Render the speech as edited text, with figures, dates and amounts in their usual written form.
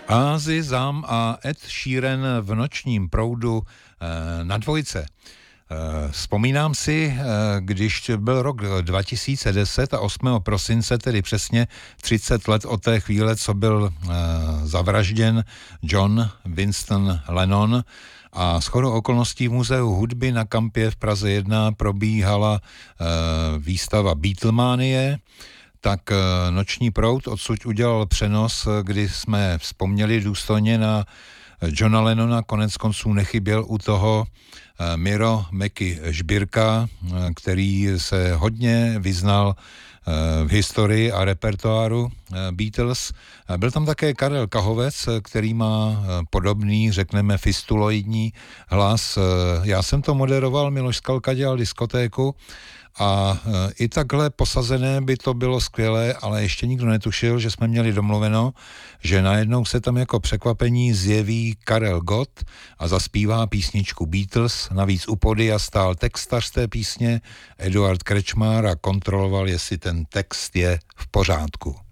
Ázzy Zám a Ed Sheeran v nočním proudu na dvojce. Vzpomínám si, když byl rok 2010 a 8. prosince, tedy přesně 30 let od té chvíle, co byl zavražděn John Winston Lennon, a shodou okolností v Muzeu hudby na Kampě v Praze 1 probíhala výstava Beatlemanie, tak Noční proud odsud udělal přenos, kdy jsme vzpomněli důstojně na Johna Lennona, konec konců nechyběl u toho Miro Meky Žbírka, který se hodně vyznal v historii a repertoáru Beatles. Byl tam také Karel Kahovec, který má podobný, řekneme, fistuloidní hlas. Já jsem to moderoval, Miloš Skalka dělal diskotéku a i takhle posazené by to bylo skvělé, ale ještě nikdo netušil, že jsme měli domluveno, že najednou se tam jako překvapení zjeví Karel Gott a zaspívá písničku Beatles. Navíc u podia stál textař té písně Eduard Krečmár a kontroloval, jestli ten text je v pořádku.